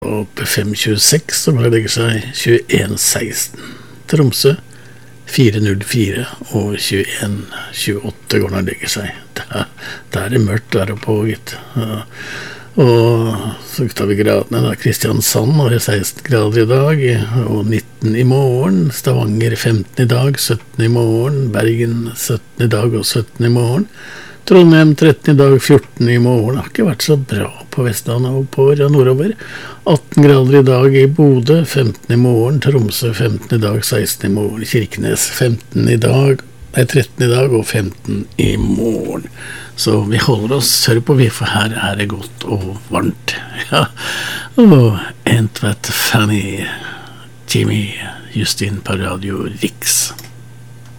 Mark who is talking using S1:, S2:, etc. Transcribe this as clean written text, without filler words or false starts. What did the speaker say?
S1: Oppe 5,26, og det legger seg 21,16. Tromsø 4,04 og 21,28 går når det legger seg. Det det mørkt der oppe også, gitt. Og så tar vi gradene da. Kristiansand har 16 grader i dag, og 19 i morgen. Stavanger 15 i dag, 17 i morgen. Bergen 17 i dag og 17 i morgen. Trondheim 13 i dag, 14 i morgen. Det har ikke vært så bra på Vestlandet og på nordover. 18 grader i dag i Bodø, 15 i morgen. Tromsø 15 i dag, 16 i morgen. Kirkenes 13 i dag og 15 i morgen. Så vi holder oss sør på vi, for her det godt og varmt. Ja. Og Entvet Fanny, Jimmy Justin på Radio Riks.